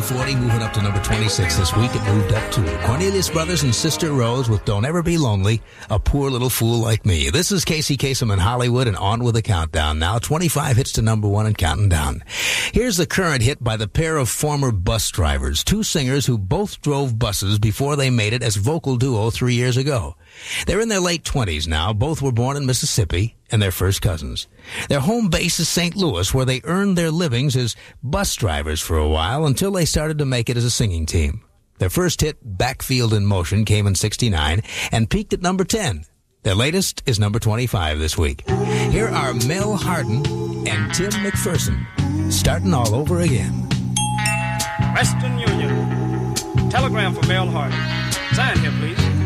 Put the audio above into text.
40, moving up to number 26 this week. It moved up to Cornelius Brothers and Sister Rose with Don't Ever Be Lonely, A Poor Little Fool Like Me. This is Casey Kasem in Hollywood, and on with the countdown now. 25 hits to number 1 and counting down. Here's the current hit by the pair of former bus drivers, two singers who both drove buses before they made it as vocal duo 3 years ago. They're in their late 20s now. Both were born in Mississippi, and they're first cousins. Their home base is St. Louis, where they earned their livings as bus drivers for a while until they started to make it as a singing team. Their first hit, Backfield in Motion, came in '69 and peaked at number 10. Their latest is number 25 this week. Here are Mel Hardin and Tim McPherson, Starting All Over Again. Western Union. Telegram for Mel Hardin. Sign here, please.